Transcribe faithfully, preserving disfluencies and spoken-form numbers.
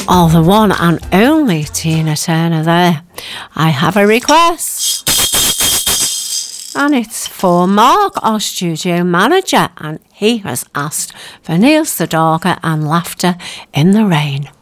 Oh, the one and only Tina Turner there. I have a request. And it's for Mark, our studio manager, and he has asked for Neil Sedaka and Laughter in the Rain.